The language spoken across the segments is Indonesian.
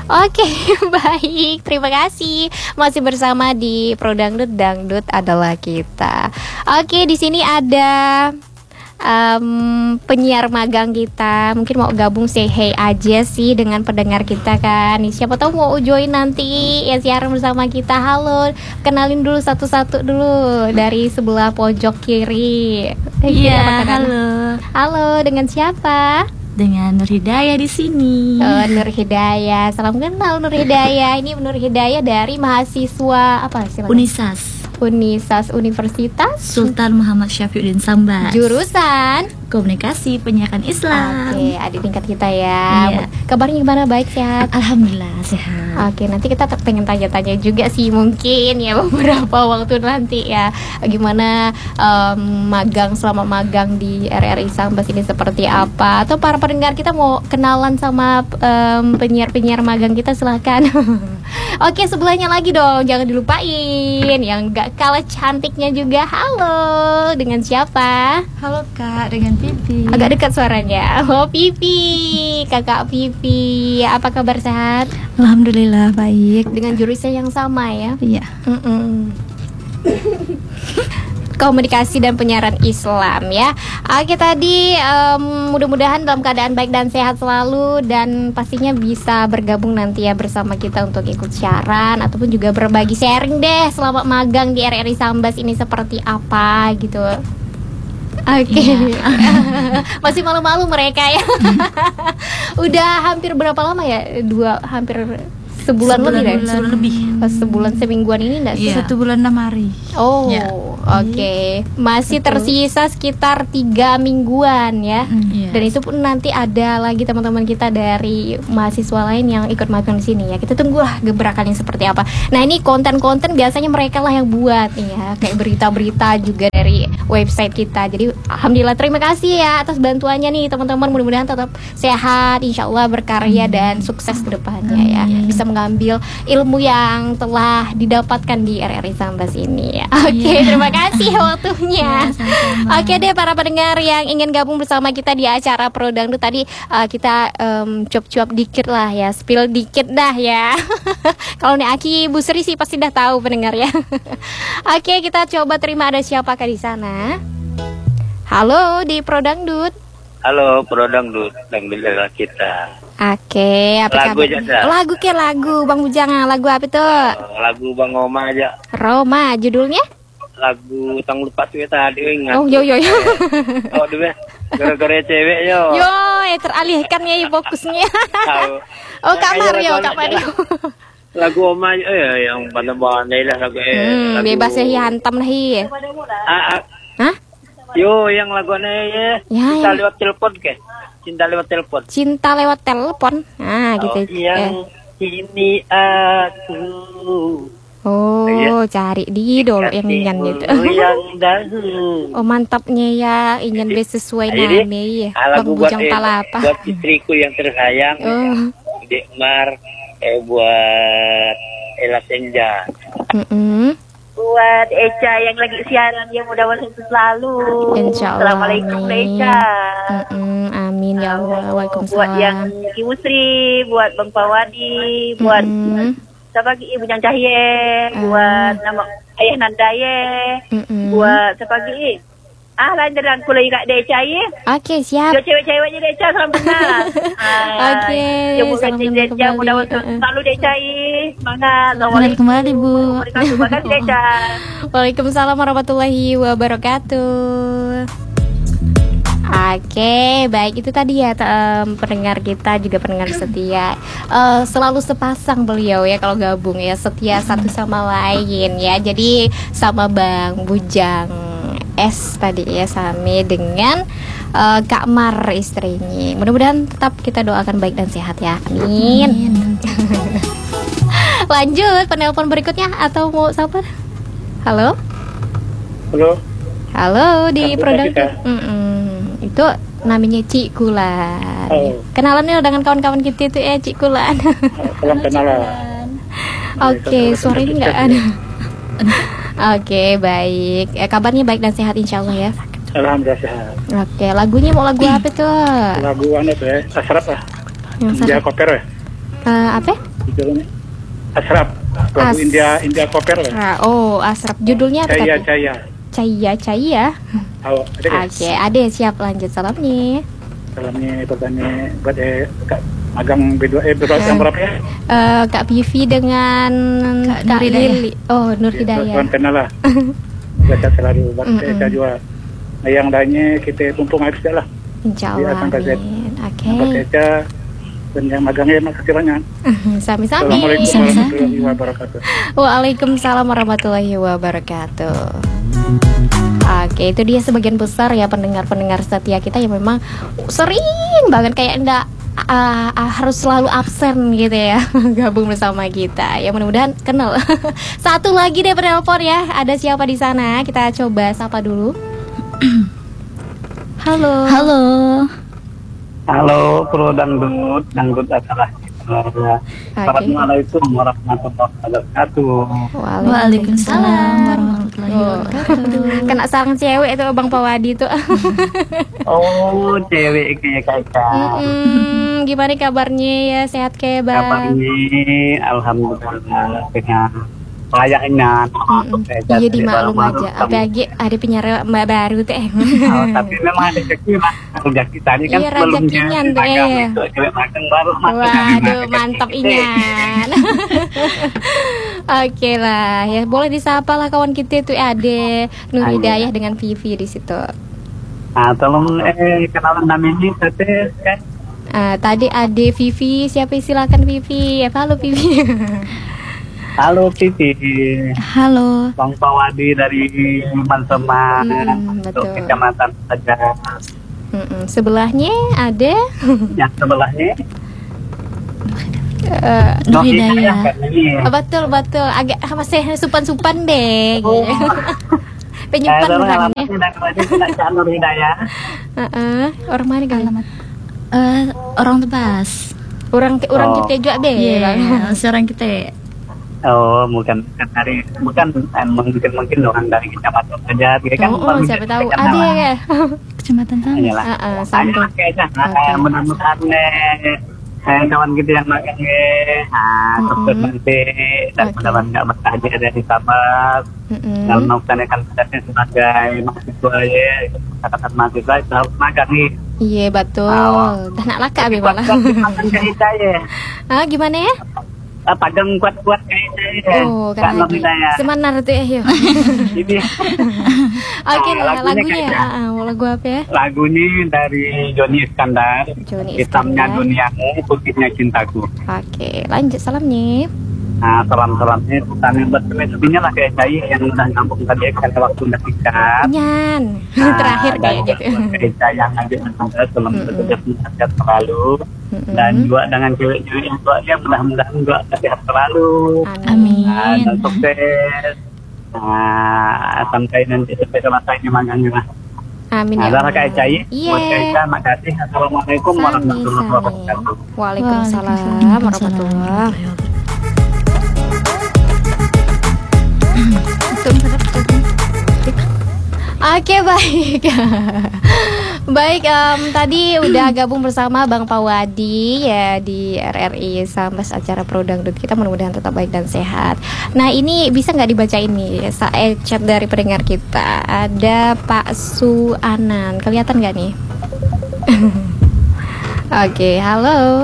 Oke, baik. Terima kasih. Masih bersama di Pro Dangdut, Dangdut adalah kita. Oke, di sini ada penyiar magang kita. Mungkin mau gabung say hey aja sih dengan pendengar kita kan. Siapa tahu mau join nanti ya siaran bersama kita. Halo, kenalin dulu satu-satu dulu dari sebelah pojok kiri. Iya, halo. Halo, dengan siapa? Dengan Nur Hidayah di sini. Oh, Nur Hidayah. Salam kenal Nur Hidayah. Ini Nur Hidayah dari mahasiswa apa sih? Unisas Universitas Sultan Muhammad Syafiuddin Sambas. Jurusan Komunikasi Penyiaran Islam. Oke, adik tingkat kita ya. Iya. Kabarnya gimana? Baik, sehat? Alhamdulillah sehat. Oke, nanti kita pengen tanya-tanya juga sih mungkin ya beberapa waktu nanti ya. Gimana magang selama magang di RRI Sambas ini seperti apa? Atau para pendengar kita mau kenalan sama penyiar-penyiar magang kita, silahkan. Oke, sebelahnya lagi dong, jangan dilupain yang gak kalah cantiknya juga. Halo, dengan siapa? Halo Kak, dengan Pipi. Agak dekat suaranya. Oh, Pipi, kakak Pipi. Apa kabar, sehat? Alhamdulillah baik. Dengan jurusan yang sama ya? Iya. Komunikasi dan penyiaran Islam ya. Oke, tadi mudah-mudahan dalam keadaan baik dan sehat selalu, dan pastinya bisa bergabung nanti ya bersama kita untuk ikut siaran ataupun juga berbagi sharing deh selama magang di RRI Sambas ini seperti apa gitu. Oke. Masih malu-malu mereka ya. Udah hampir berapa lama ya? Hampir sebulan lebih. Sebulan semingguan ini enggak sih? 1 bulan 6 hari. Oh, ya. Oke. Masih tersisa sekitar 3 mingguan ya. Dan itu pun nanti ada lagi teman-teman kita dari mahasiswa lain yang ikut magang di sini ya. Kita tunggulah gebrakannya seperti apa. Nah, ini konten-konten biasanya mereka lah yang buat nih ya, kayak berita-berita juga dari website kita. Jadi alhamdulillah, terima kasih ya atas bantuannya nih teman-teman. Mudah-mudahan tetap sehat, insya Allah berkarya dan sukses ke depannya ya. Bisa mengambil ilmu yang telah didapatkan di RRI Sambas ini ya. Oke, terima kasih waktunya. Oke deh, para pendengar yang ingin gabung bersama kita di acara Pro Dangdut tadi, kita cuap-cuap dikit lah ya, spill dikit dah ya. Kalau nih Aki Bu Sri sih pasti dah tahu pendengar ya. Oke, kita coba terima, ada siapakah di sana? Halo di Pro Dangdut. Halo Pro Dangdut, Dangdut kita. Oke, apa lagu kabar? aja, Lagu Bang Bujang, lagu apa tuh? Lagu Bang Oma aja. Roma, judulnya? Lagu tang lupa tuh tadi ingat. Oh, yo. Oh, deh. Gara-gara cewek yo. Yo, teralihkan ya fokusnya. Oh, Kak Mario. Lagu Oma yang pada-pada lah lagu. Bebas ya, hantam lah ya. Hah? Yo, yang lagunya Cinta lewat telepon ke? Cinta lewat telepon. Nah, gitu. Yang ini aku. Oh, cari di dulu yang inyan gitu. Oh, mantapnya ya, inyan be sesuai nama ya. Bang Bujang Palapa. Buat istriku yang tersayang. Dek Mar, buat Ella Senja. Buat Eca yang lagi siaran, ya mudah-mudahan selalu. Insyaallah. Assalamualaikum Eca. Amin ya Allah. Waalaikumsalam. Buat yang Ibu Sri, buat Bang Pawadi, buat siapa lagi Ibu Yang Cahye, buat nama Ayah Nandaye, buat siapa lagi? Lain jalan kulai kat Deca ya. Oke, siap. Yo cewek-ceweknya Deca salam kenal. Oke. Salam kenal Deca, mudah-mudahan selalu Deca semangat. Assalamualaikum kembali Bu. Terima kasih Deca. Waalaikumsalam warahmatullahi wabarakatuh. Oke, baik, itu tadi ya pendengar kita juga pendengar setia. Selalu sepasang beliau ya kalau gabung ya, setia satu sama lain ya. Jadi sama Bang Bujang S tadi ya, Sami dengan Kak Mar istrinya. Mudah-mudahan tetap kita doakan baik dan sehat ya. Amin. Lanjut penelpon berikutnya atau mau sabar? Halo? Halo di produk. Itu namanya Cik Kulan. Kenalannya dengan kawan-kawan kita itu Cik Kulan. Kenalan. Oke, suaranya nggak ada. Oke, baik. Kabarnya baik dan sehat insya Allah ya. Alhamdulillah sehat. Oke, lagunya mau lagu apa tuh? Lagu anu tuh ya, Asrap lah. Yang Dia koper ya. Apa? Judulnya Asrap, lagu India Koper lah. Oh, Asrap. Judulnya apa tadi? Caya. Oh, Oke, ada siap lanjut salamnya. Salamnya pertanyaan buat Kak Magang B2 yang berapa ya? Kak Vivi dengan Kak Lili. Oh, Nur Hidayah. Tuan kenal lah. Baca selalu buat saya juga. Nah, yang lainnya kita tumpung aja sudah lah. Insyaallah. Oke. Baca dan yang magangnya makasih banyak. Sami-sami. Assalamualaikum warahmatullahi wabarakatuh. Waalaikumsalam warahmatullahi wabarakatuh. Oke, itu dia sebagian besar ya pendengar-pendengar setia kita yang memang sering banget kayak enggak harus selalu absen gitu ya gabung bersama kita. Ya mudah-mudahan kenal. Satu lagi deh penelpon ya. Ada siapa di sana? Kita coba sapa dulu. Halo. Halo, Pro Dangdut adalah Assalamualaikum warahmatullahi wabarakatuh. Waalaikumsalam warahmatullahi wabarakatuh. Kena sarang cewek itu Bang Pawadi tuh. Oh, cewek kayak kakak. Gimana kabarnya ya? Sehat kayak Bang? Kabarnya alhamdulillah dengan layaknya. Iya dimaklum aja. Apalagi ada penyiar Mbak baru teh. Oh, tapi memang rezeki mah. Rezeki tadi kan iya, rezekinya itu cewek makan baru. Waduh, mantap Inyan. Oke lah, ya boleh disapa lah kawan kita itu Ade Nur Hidayah dengan Vivi di situ. Tolong kenalan namanya tadi kan. Tadi Ade Vivi, siapa silakan Vivi. Halo Vivi. Halo Vivi. Halo. Bang Pawadi dari Mansema, untuk betul. Kecamatan saja. Sebelahnya ada. Yang sebelahnya Nur Hidayah. Betul. Agak masih supan-supan deh. Penyupan orangnya. Nur Hidayah. Orang mana kan? Orang Tebas. Orang kita juga deh. Iya, seorang kita. Oh, bukan mungkin orang dari kecamatan saja. Kan Siapa tahu ada ya. Kecamatan Tamas. Sampai. Mudah-mudahan kawan kita yang makan sukses nanti dan mudah-mudahan nggak bertahan ada di Sabah. Kalau melaksanakan tugasnya sebagai mahasiswa ya, katakan mahasiswa itu harus makan nih. Iya betul. Dah nak laka abi malah. Makan kayak saya. Gimana ya? Pagang kuat-kuat kayak saya. Oh, kan semanar tuh ya. Ini. Oke, lagunya lagu apa ya? Lagunya dari Joni Iskandar. Hitamnya duniamu, putihnya cintaku. Oke, lanjut salamnya. Salam-salamnya tanya buat sebenarnya lah kayak saya yang udah ngambung tadi karena waktu udah singkat. Nyan. Terakhir kayak gitu. Kayak saya yang ngajak anda sehat selalu. Dan juga dengan cewek-cewek yang tuanya mudah-mudahan juga sehat selalu. Amin. Dan sukses. Sampai nanti sampai selesai magangnya lah. Amin ya. Adalah kayak saya. Iya. Buat Kak makasih. Assalamualaikum warahmatullahi wabarakatuh. Waalaikumsalam warahmatullahi wabarakatuh. Oke, baik. Baik, tadi udah gabung bersama Bang Pawadi ya di RRI Sambas acara Pro Dangdut kita, mudah-mudahan tetap baik dan sehat. Nah, ini bisa nggak dibacain nih chat dari pendengar kita. Ada Pak Suanan, kelihatan nggak nih? Oke, halo.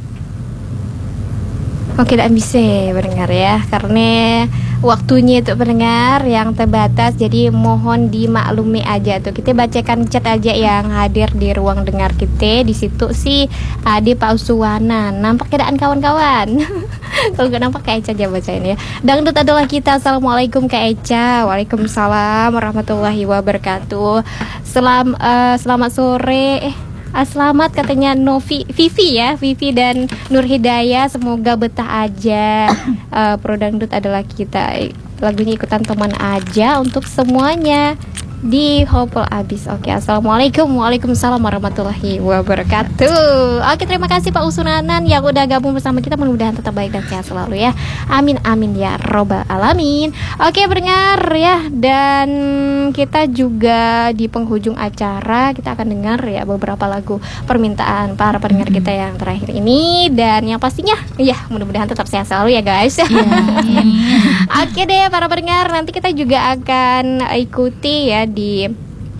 Oke, tidak bisa pendengar ya, karena waktunya itu pendengar yang terbatas, jadi mohon dimaklumi aja tuh. Kita bacakan chat aja yang hadir di ruang dengar kita. Di situ sih ada Pak Uswana. Nampak keadaan kawan-kawan. Kalau nggak nampak Kak Eca aja bacain ya. Dangdut adalah kita. Assalamualaikum Kak Eca. Waalaikumsalam warahmatullahi wabarakatuh. Selamat sore. Selamat katanya Vivi ya, Vivi dan Nur Hidayah, semoga betah aja. Pro Dangdut adalah kita, lagunya ikutan teman aja untuk semuanya. di Hopel Abis. Oke, assalamualaikum, waalaikumsalam warahmatullahi wabarakatuh. Oke, terima kasih Pak Usunanan yang udah gabung bersama kita. Mudah-mudahan tetap baik dan sehat selalu ya. Amin amin ya robbal alamin. Oke, pendengar ya, dan kita juga di penghujung acara kita akan dengar ya beberapa lagu permintaan para pendengar kita yang terakhir ini, dan yang pastinya ya mudah-mudahan tetap sehat selalu ya guys. Oke deh para pendengar, nanti kita juga akan ikuti ya di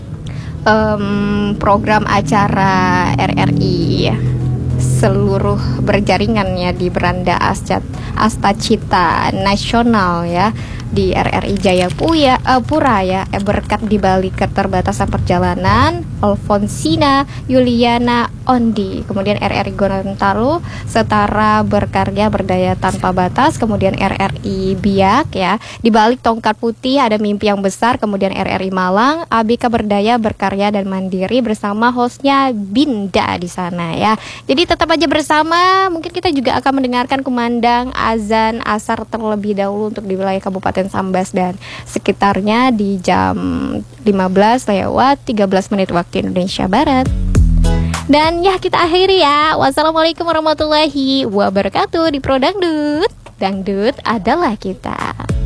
program acara RRI seluruh berjaringan ya di Beranda Astacita Nasional ya di RRI Jayapura ya, berkat di balik keterbatasan perjalanan Alfonsina Yuliana Ondi, kemudian RRI Gorontalo Setara Berkarya Berdaya Tanpa Batas, kemudian RRI Biak ya, di balik tongkat putih ada mimpi yang besar, kemudian RRI Malang ABK Berdaya Berkarya dan Mandiri bersama hostnya Binda di sana ya. Jadi tetap aja bersama, mungkin kita juga akan mendengarkan kumandang azan asar terlebih dahulu untuk di wilayah Kabupaten Sambas dan sekitarnya di jam 15:13 waktu Indonesia Barat. Dan ya kita akhiri ya. Wassalamualaikum warahmatullahi wabarakatuh di Pro Dangdut. Dangdut adalah kita.